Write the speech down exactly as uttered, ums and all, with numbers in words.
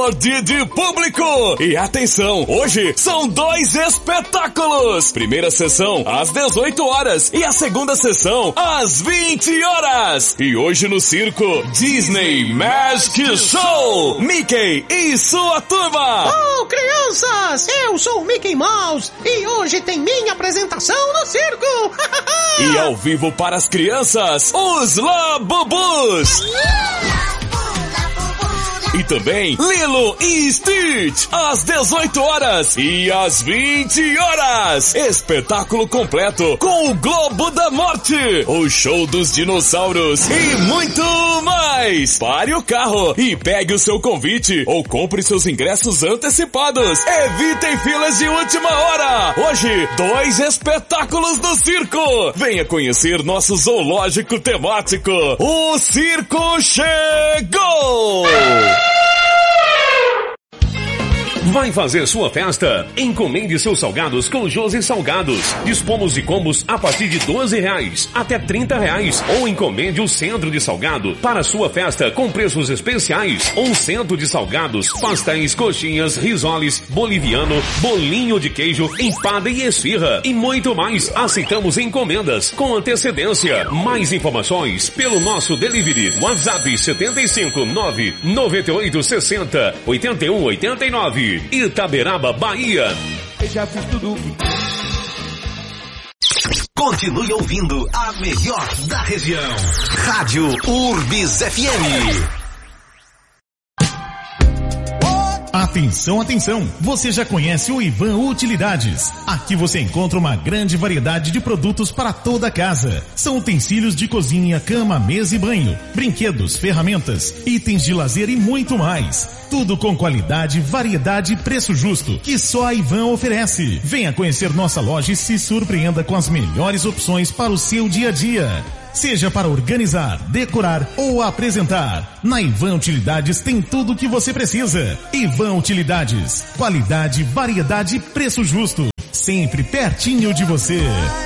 recorde de público. E atenção, hoje são dois espetáculos. Primeira sessão às dezoito horas e a segunda sessão às vinte horas. E hoje no circo, Disney Magic Show, Mickey e sua turma. Oh, crianças, eu sou o Mickey Mouse e hoje tem minha apresentação no circo. E ao vivo para as crianças, os Labubus. E também Lilo e Stitch, às dezoito horas e às vinte horas. Espetáculo completo com o Globo da Morte, o show dos dinossauros e muito mais. Pare o carro e pegue o seu convite ou compre seus ingressos antecipados. Evitem filas de última hora. Hoje, dois espetáculos do circo. Venha conhecer nosso zoológico temático. O circo chegou! Vai fazer sua festa? Encomende seus salgados com Josi Salgados. Dispomos de combos a partir de doze reais até trinta reais. Ou encomende o centro de salgado para sua festa com preços especiais. Um centro de salgados, pastéis, coxinhas, risoles, boliviano, bolinho de queijo, empada e esfirra. E muito mais. Aceitamos encomendas com antecedência. Mais informações pelo nosso delivery. WhatsApp setenta e cinco, nove nove oito sessenta, oitenta e um oitenta e nove. Itaberaba, Bahia. Eu já fiz tudo. Continue ouvindo a melhor da região. Rádio Urbis F M. Atenção, atenção! Você já conhece o Ivan Utilidades. Aqui você encontra uma grande variedade de produtos para toda a casa. São utensílios de cozinha, cama, mesa e banho, brinquedos, ferramentas, itens de lazer e muito mais. Tudo com qualidade, variedade e preço justo, que só a Ivan oferece. Venha conhecer nossa loja e se surpreenda com as melhores opções para o seu dia a dia. Seja para organizar, decorar ou apresentar. Na Ivan Utilidades tem tudo o que você precisa. Ivan Utilidades. Qualidade, variedade e preço justo. Sempre pertinho de você.